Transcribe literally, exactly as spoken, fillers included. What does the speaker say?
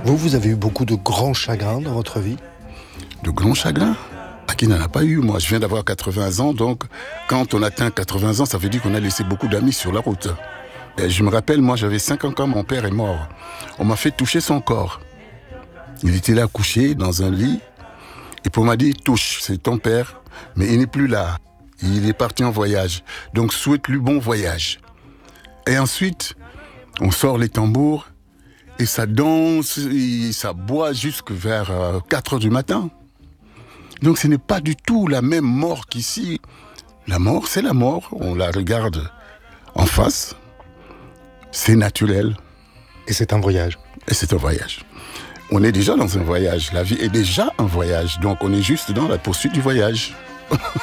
Vous, vous avez eu beaucoup de grands chagrins dans votre vie? De grands chagrins? À qui n'en a pas eu? Moi, je viens d'avoir quatre-vingts ans, donc quand on atteint quatre-vingts ans, ça veut dire qu'on a laissé beaucoup d'amis sur la route. Et je me rappelle, moi, j'avais cinq ans quand mon père est mort. On m'a fait toucher son corps. Il était là couché dans un lit, et puis on m'a dit, touche, c'est ton père, mais il n'est plus là. Il est parti en voyage, donc souhaite-lui bon voyage. Et ensuite, on sort les tambours, et ça danse, et ça boit jusque vers quatre heures du matin. Donc ce n'est pas du tout la même mort qu'ici. La mort, c'est la mort. On la regarde en face. C'est naturel. Et c'est un voyage. Et c'est un voyage. On est déjà dans un voyage. La vie est déjà un voyage. Donc on est juste dans la poursuite du voyage.